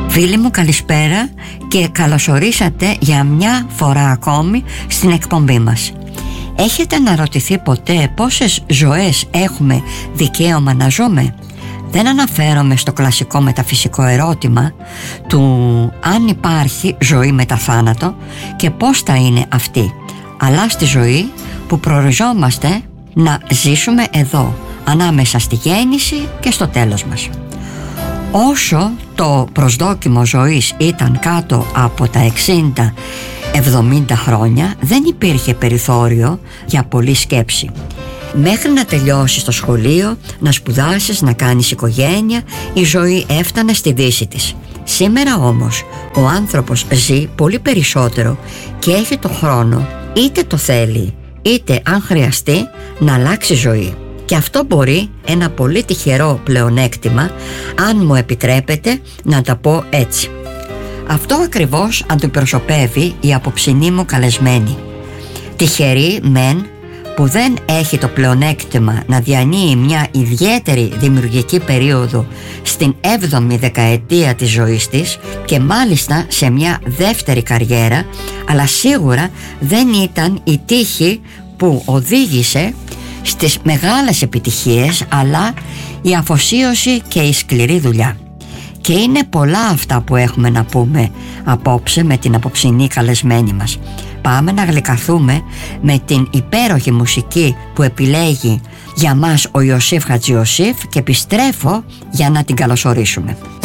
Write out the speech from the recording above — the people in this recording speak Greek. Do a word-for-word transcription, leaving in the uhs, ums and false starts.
Φίλοι μου, καλησπέρα και καλωσορίσατε για μια φορά ακόμη στην εκπομπή μας. Έχετε αναρωτηθεί ποτέ πόσες ζωές έχουμε δικαίωμα να ζούμε? Δεν αναφέρομαι στο κλασικό μεταφυσικό ερώτημα του αν υπάρχει ζωή μετά θάνατο και πώς θα είναι αυτή, αλλά στη ζωή που προοριζόμαστε να ζήσουμε εδώ, ανάμεσα στη γέννηση και στο τέλος μας. Όσο το προσδόκιμο ζωής ήταν κάτω από τα εξήντα εβδομήντα χρόνια, δεν υπήρχε περιθώριο για πολλή σκέψη. Μέχρι να τελειώσεις το σχολείο, να σπουδάσεις, να κάνεις οικογένεια, η ζωή έφτανε στη δύση της. Σήμερα όμως ο άνθρωπος ζει πολύ περισσότερο και έχει το χρόνο, είτε το θέλει είτε αν χρειαστεί, να αλλάξει ζωή. Και αυτό μπορεί ένα πολύ τυχερό πλεονέκτημα, αν μου επιτρέπετε να τα πω έτσι. Αυτό ακριβώς αντιπροσωπεύει η απόψινή μου καλεσμένη. Τυχερή μεν που δεν έχει το πλεονέκτημα να διανύει μια ιδιαίτερη δημιουργική περίοδο στην έβδομη δεκαετία της ζωής της και μάλιστα σε μια δεύτερη καριέρα, αλλά σίγουρα δεν ήταν η τύχη που οδήγησε στις μεγάλες επιτυχίες, αλλά η αφοσίωση και η σκληρή δουλειά. Και είναι πολλά αυτά που έχουμε να πούμε απόψε με την απόψινή καλεσμένη μας. Πάμε να γλυκαθούμε με την υπέροχη μουσική που επιλέγει για μας ο Ιωσήφ Χατζιωσήφ και επιστρέφω για να την καλωσορίσουμε.